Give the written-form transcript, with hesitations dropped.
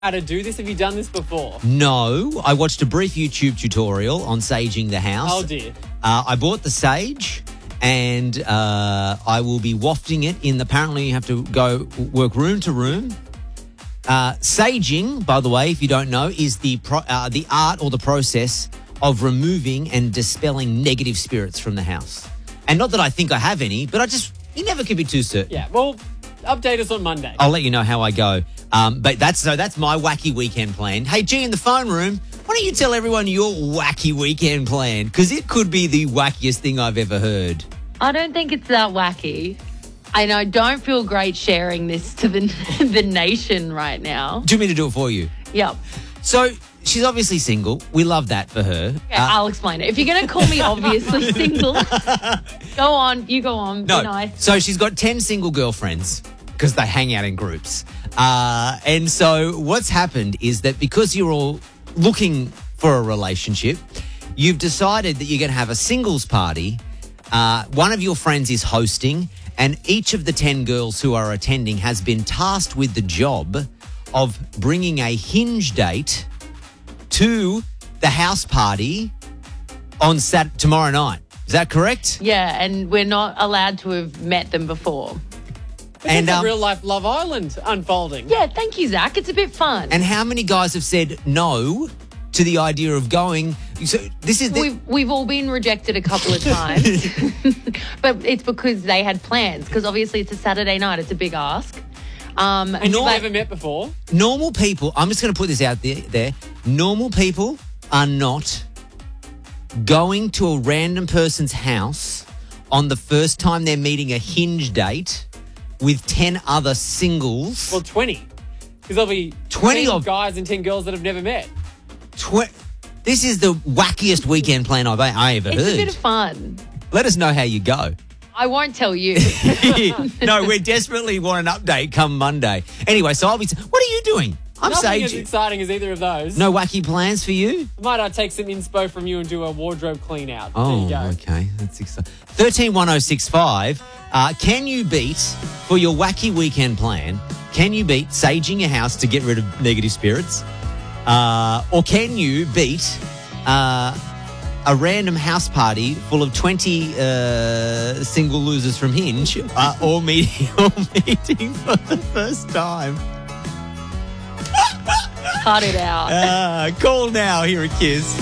how to do this? Have you done this before? No, I watched a brief YouTube tutorial on saging the house. Oh, dear. I bought the sage and I will be wafting it in. Apparently, you have to go work room to room. Saging, by the way, if you don't know, is the art or the process of removing and dispelling negative spirits from the house. And not that I think I have any, but you never can be too certain. Yeah, well, update us on Monday. I'll let you know how I go. But that's my wacky weekend plan. Hey, G, in the phone room, why don't you tell everyone your wacky weekend plan? Because it could be the wackiest thing I've ever heard. I don't think it's that wacky. And I don't feel great sharing this to the nation right now. Do you want me to do it for you? Yep. So she's obviously single. We love that for her. Okay, I'll explain it. If you're going to call me obviously single, go on. You go on. No. Be nice. So she's got 10 single girlfriends because they hang out in groups. And so what's happened is that because you're all looking for a relationship, you've decided that you're going to have a singles party. One of your friends is hosting, and each of the 10 girls who are attending has been tasked with the job of bringing a hinge date to the house party on tomorrow night. Is that correct? Yeah, and we're not allowed to have met them before. It's a real-life Love Island unfolding. Yeah, thank you, Zach. It's a bit fun. And how many guys have said no to the idea of going? So this is we've all been rejected a couple of times, but it's because they had plans. Because obviously it's a Saturday night; it's a big ask. And you've never met before? Normal people. I'm just going to put this out there. Normal people are not going to a random person's house on the first time they're meeting a hinge date with 10 other singles. Well, 20. Because there'll be 10 guys and 10 girls that have never met. This is the wackiest weekend plan I ever heard. It's a bit of fun. Let us know how you go. I won't tell you. No, we desperately want an update come Monday. Anyway, so I'll be... What are you doing? I'm Nothing as exciting as either of those. No wacky plans for you? Might I take some inspo from you and do a wardrobe clean out? Oh, there you go. Okay. That's exciting. 131065. Can you beat, for your wacky weekend plan, can you beat saging your house to get rid of negative spirits? Or can you beat a random house party full of 20 single losers from Hinge all meeting for the first time? Cut it out. Call now here at Kiss.